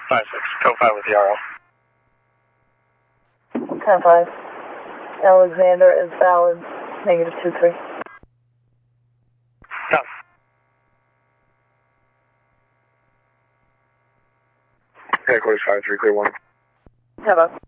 5-6, code 5 with the RO. 10-5. Alexander is valid, -23. No. Headquarters 5-3, clear 1. Hello.